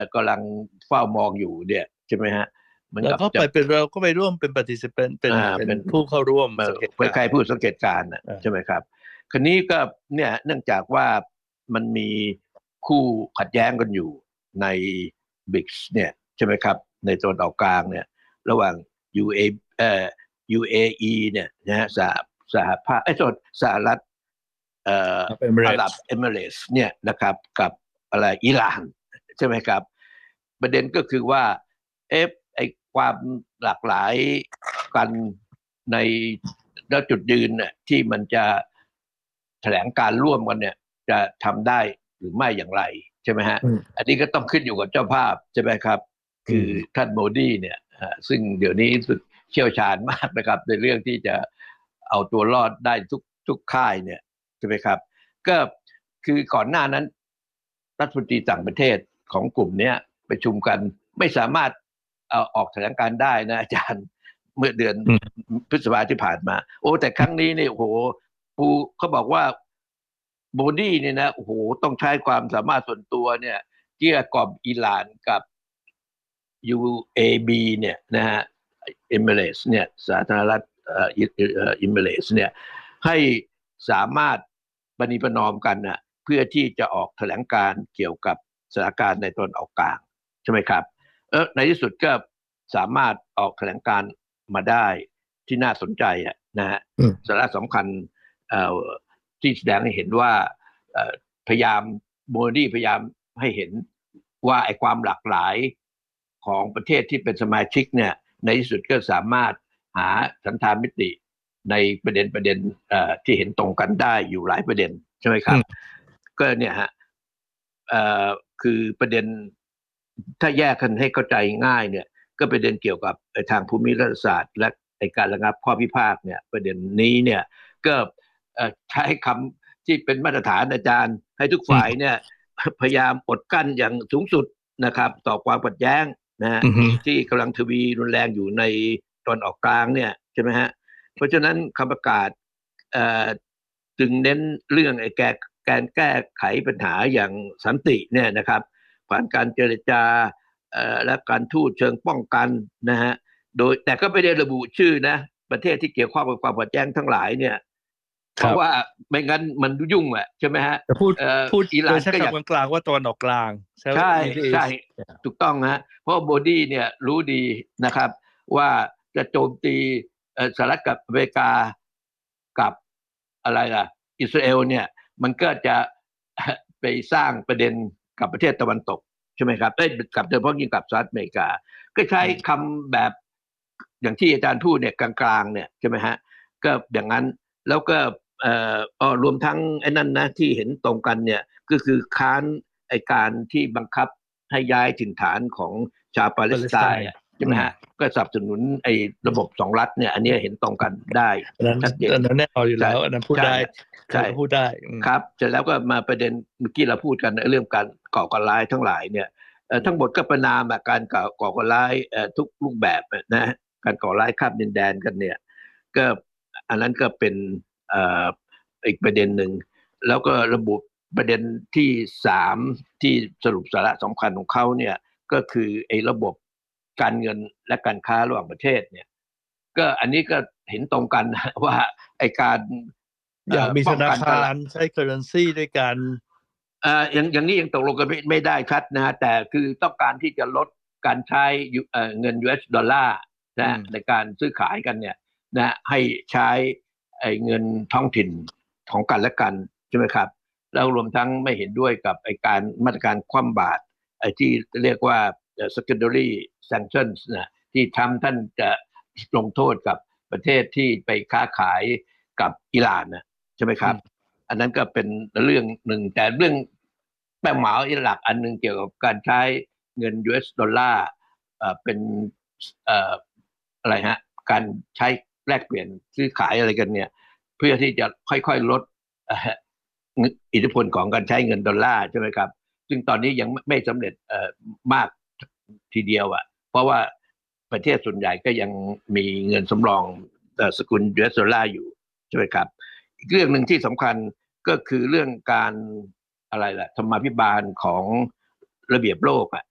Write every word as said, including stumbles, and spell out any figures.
กำลังเฝ้ามองอยู่เนี่ยใช่ไหมฮะเหมือนแล้วกับจะก็ไปเป็นเราก็ไปร่วมเป็น participant เป็นอ่าเป็นเป็นผู้เข้าร่วมเอ่อสังเกตคล้ายๆการณ์ผู้สังเกตการณ์น่ะอ่าใช่ไหมครับคราวนี้ก็เนี่ยเนื่องจากว่ามันมีคู่ขัดแย้งกันอยู่ในบิกส์เนี่ยใช่ไหมครับในตะวันออกกลางเนี่ยระหว่าง ยู เอ เอ่อ ยู เอ อี เนี่ยนะฮะสหสหภาพไอ้ยโทษสหรัฐเอ่อเอมิเรตส์อาหรับเอมิเรตส์เนี่ยนะครับกับอะไรอิหร่านใช่ไหมครับประเด็นก็คือว่าเอฟไอความหลากหลายกันในแล้วจุดยืนเนี่ยที่มันจะแถลงการร่วมกันเนี่ยจะทำได้หรือไม่อย่างไรใช่ไหมฮะอืมอันนี้ก็ต้องขึ้นอยู่กับเจ้าภาพใช่ไหมครับอืคือมท่านโมดีเนี่ยซึ่งเดี๋ยวนี้รู้สึกเชี่ยวชาญมากนะครับในเรื่องที่จะเอาตัวรอดได้ทุกทุกค่ายเนี่ยใช่ไหมครับก็คือก่อนหน้านั้นรัฐมนตรีต่างประเทศของกลุ่มนี้ประชุมกันไม่สามารถเอาออกแถลงการได้นะอาจารย์เมื่อเดือนอืมพฤษภาที่ผ่านมาโอ้แต่ครั้งนี้นี่โอ้โหปูเขาบอกว่าโบดี้เนี่ยนะโอ้โหต้องใช้ความสามารถส่วนตัวเนี่ยเกลี้ยกล่อมอิหร่านกับ ยู เอ บี เนี่ยนะฮะเอมิเรตส์เนี่ยสาธารณรัฐเอ่อเอมิเรตส์เนี่ยให้สามารถประนีประนอมกันนะเพื่อที่จะออกแถลงการเกี่ยวกับสถานการณ์ในตอนออกกลางใช่ไหมครับเออในที่สุดก็สามารถออกแถลงการมาได้ที่น่าสนใจอ่ะนะฮะอืมสาระสำคัญเอ่อที่แสดงให้เห็นว่าเอ่อพยายามโมดีพยายามให้เห็นว่าไอ้ความหลากหลายของประเทศที่เป็นสมาชิกเนี่ยในที่สุดก็สามารถหาสันธามิติในประเด็นประเด็นเอ่อที่เห็นตรงกันได้อยู่หลายประเด็นใช่ไหมครับอืมก็เนี่ยฮะเอ่อคือประเด็นถ้าแยกกันให้เข้าใจง่ายเนี่ยก็ประเด็นเกี่ยวกับทางภูมิรัฐศาสตร์และในการระงับข้อพิพาทเนี่ยประเด็นนี้เนี่ยก็ใช้คำที่เป็นมาตรฐานอาจารย์ให้ทุกอืมฝ่ายเนี่ยพยายามอดกั้นอย่างสูงสุดนะครับต่อความขัดแย้งนะฮะอืมที่กำลังทวีรุนแรงอยู่ในตอนออกกลางเนี่ยใช่ไหมฮะเพราะฉะนั้นคำประกาศจึงเน้นเรื่องไอ้แกการแก้ไขปัญหาอย่างสันติเนี่ยนะครับผ่านการเจรจาและการทูตเชิงป้องกันนะฮะโดยแต่ก็ไม่ได้ระบุชื่อนะประเทศที่เกี่ยวข้องกับความขัดแย้งทั้งหลายเนี่ยเพครับราะว่าไม่งั้นมันยุ่งอ่ะใช่ไหมฮะแต่พูดเอ่อพูดอิหโดยใช้ร่านก็อยากคำกลางๆว่าตะวันออกกลางใช่ไหมใช่ Middle ใช่ East ถูกต้องฮะเพราะโบดี้เนี่ยรู้ดีนะครับว่าจะโจมตีสหรัฐกับอเมริกากับอะไรล่ะอิสราเอลเนี่ยมันก็จะไปสร้างประเด็นกับประเทศตะวันตกใช่ไหมครับเอ้ยกับโดยเฉพาะยิ่งกับสหรัฐอเมริกาก็ใช้อืมคำแบบอย่างที่อาจารย์พูดเนี่ยกลางๆเนี่ยใช่ไหมฮะก็อย่างนั้นแล้วก็เอ่อรวมทั้งไอ้นั่นนะที่เห็นตรงกันเนี่ยก็คือค้านไอการที่บังคับให้ย้ายถิ่นฐานของชาวปาเลปาสไตเลสไตน์น์ใช่ไหอืมมฮะก็สนับสนุนไอ้ระบบสองรัฐเนี่ยอันนี้เห็นตรงกันได้อันนั้นชัดเจนอันนั้นแน่นอนอยู่ใช่แล้วอันนั้นพูดใช่ได้ใครใช่ก็พูดได้อืมครับเสร็จแล้วก็มาประเด็นเมื่อกี้เราพูดกันเรื่องการก่อการร้ายทั้งหลายเนี่ยทั้งหมดก็ประนามการก่อก่อการร้ายทุกรูปแบบนะการก่อร้ายข้ามดินแดนกันเนี่ยก็อันนั้นก็เป็นอีกประเด็นหนึ่ง แล้วก็ระบุประเด็นที่สามที่สรุปสาระสำคัญของเขาเนี่ยก็คือไอ้ระบบการเงินและการค้าระหว่างประเทศเนี่ยก็อันนี้ก็เห็นตรงกันว่าไอ้การอยากมีธป้องนาคากันตลาดรใช้ currency ด้วยกันอย่างอย่างนี้ยังตกลงกันไม่ไม่ได้ชัดนะฮะแต่คือต้องการที่จะลดการใช้เงิน ยู เอส ดอลลาร์นะอืมในการซื้อขายกันเนี่ยนะให้ใช้เงินท้องถิ่นของกันและกันใช่ไหมครับแล้วรวมทั้งไม่เห็นด้วยกับไอการมาตรการคว่ำบาตรไอที่เรียกว่า secondary sanctions นะที่ทำท่านจะลงโทษกับประเทศที่ไปค้าขายกับอิหร่านนะใช่ไหมครับอันนั้นก็เป็นเรื่องหนึ่งแต่เรื่องแป้งหมาอิหลักอันหนึ่งเกี่ยวกับการใช้เงิน ยู เอส ดอลลาร์เป็นอะไรฮะการใช้แลกเปลี่ยนซื้อขายอะไรกันเนี่ยเพื่อที่จะค่อยๆลดอิทธิพลของการใช้เงินดอลลาร์ใช่ไหมครับซึ่งตอนนี้ยังไม่สำเร็จมากทีเดียวอ่ะเพราะว่าประเทศส่วนใหญ่ก็ยังมีเงินสำรองสกุล ยู เอส ดอลลาร์อยู่ใช่ไหมครับอีกเรื่องหนึ่งที่สำคัญก็คือเรื่องการอะไรล่ะธรรมาภิบาลของระเบียบโลกอ่ะ